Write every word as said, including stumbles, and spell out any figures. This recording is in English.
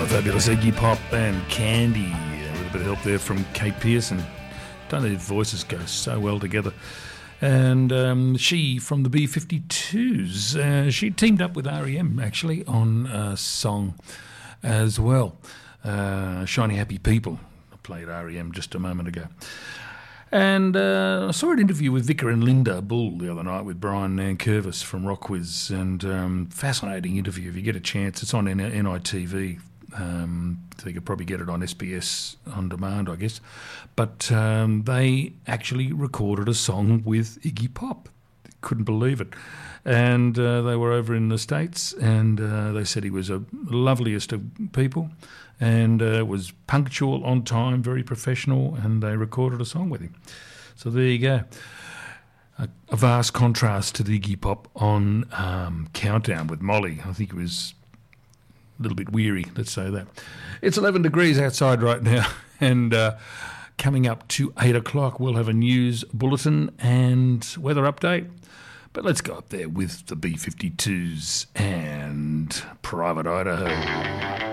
Fabulous Iggy Pop and Candy, with a bit of help there from Kate Pearson. Don't their voices go so well together. And um, she from the B fifty-twos, uh, she teamed up with R E M actually on a song as well. Uh, Shiny Happy People. I played R E M just a moment ago. And uh, I saw an interview with Vicar and Linda Bull the other night with Brian Nankervis from Rockwiz, and um, fascinating interview. If you get a chance, it's on N I T V. Um, so you could probably get it on S B S On Demand, I guess. But um, they actually recorded a song with Iggy Pop. Couldn't believe it. And uh, they were over in the States, and uh, they said he was a loveliest of people, and uh, was punctual, on time, very professional, and they recorded a song with him. So there you go. A, a vast contrast to the Iggy Pop on um, Countdown with Molly. I think it was a little bit weary, let's say that. It's eleven degrees outside right now, and uh, coming up to eight o'clock, we'll have a news bulletin and weather update. But let's go up there with the B fifty-twos and Private Idaho.